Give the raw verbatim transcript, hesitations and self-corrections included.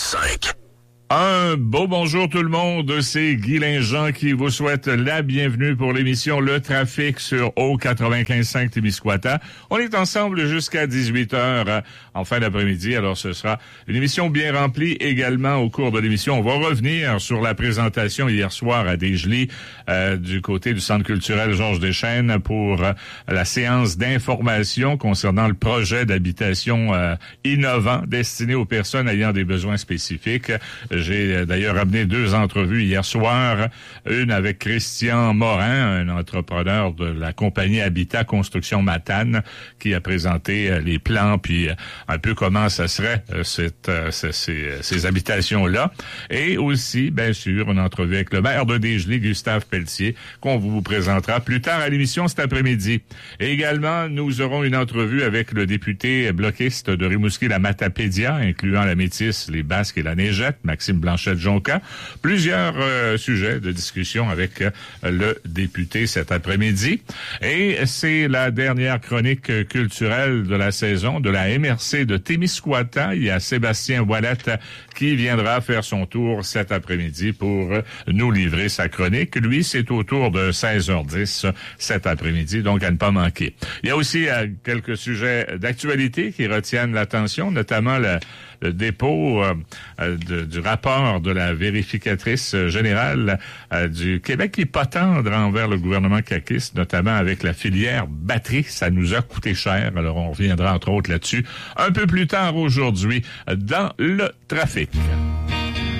cinq. Un beau bonjour tout le monde, c'est Guy Linjean qui vous souhaite la bienvenue pour l'émission Le Trafic sur O quatre-vingt-quinze cinq Témiscouata. On est ensemble jusqu'à dix-huit heures en fin d'après-midi, alors ce sera une émission bien remplie également au cours de l'émission. On va revenir sur la présentation hier soir à Desjely euh, du côté du Centre culturel Georges Deschênes pour euh, la séance d'information concernant le projet d'habitation euh, innovant destiné aux personnes ayant des besoins spécifiques. J'ai d'ailleurs amené deux entrevues hier soir, une avec Christian Morin, un entrepreneur de la compagnie Habitat Construction Matane, qui a présenté les plans puis un peu comment ça serait cette, ces, ces habitations-là. Et aussi, bien sûr, une entrevue avec le maire de Desjely, Gustave Pelletier, qu'on vous présentera plus tard à l'émission cet après-midi. Et également, nous aurons une entrevue avec le député bloquiste de Rimouski, la Matapédia, incluant la Métis, les Basques et la Neigette, Maxime Blanchet-Jonca. Plusieurs euh, sujets de discussion avec euh, le député cet après-midi. Et c'est la dernière chronique culturelle de la saison de la M R C de Témiscouata. Il y a Sébastien Ouellette qui viendra faire son tour cet après-midi pour nous livrer sa chronique. Lui, c'est autour de seize heures dix cet après-midi, donc à ne pas manquer. Il y a aussi euh, quelques sujets d'actualité qui retiennent l'attention, notamment le, le dépôt euh, de, du rapport de la vérificatrice générale euh, du Québec qui est pas tendre envers le gouvernement caquiste, notamment avec la filière batterie. Ça nous a coûté cher. Alors, on reviendra entre autres là-dessus un peu plus tard aujourd'hui dans le trafic.